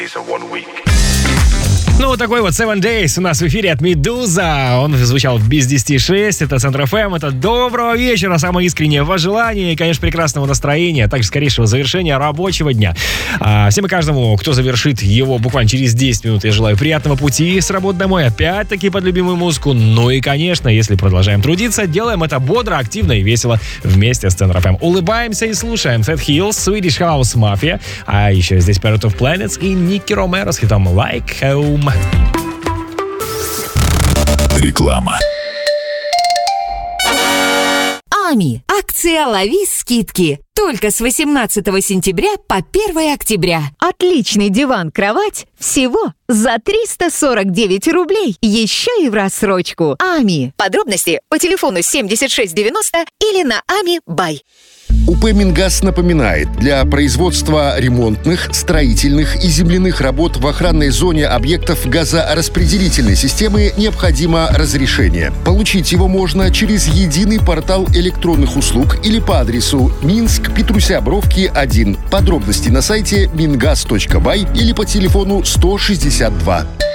Ну, вот такой вот 7 Days у нас в эфире от Медуза. Он звучал в без 10:06. Это Центр ФМ. Это доброго вечера, самое искреннее пожелание и, конечно, прекрасного настроения, а также скорейшего завершения рабочего дня. Всем и каждому, кто завершит его буквально через 10 минут, я желаю приятного пути с работы домой, опять-таки под любимую музыку. Ну и, конечно, если продолжаем трудиться, делаем это бодро, активно и весело вместе с Центр ФМ. Улыбаемся и слушаем Fat Hills, Swedish House Mafia, а еще здесь Parrot of Planets и Ники Ромеро с хитом Like Home. Реклама. Ами. Акция «Лови скидки». Только с 18 сентября по 1 октября. Отличный диван-кровать всего за 349 рублей. Еще и в рассрочку. Ами. Подробности по телефону 7690 или на Ами Бай. УП «Мингаз» напоминает, для производства ремонтных, строительных и земляных работ в охранной зоне объектов газораспределительной системы необходимо разрешение. Получить его можно через единый портал электронных услуг или по адресу Минск, Петруся Бровки, 1. Подробности на сайте mingaz.by или по телефону 162.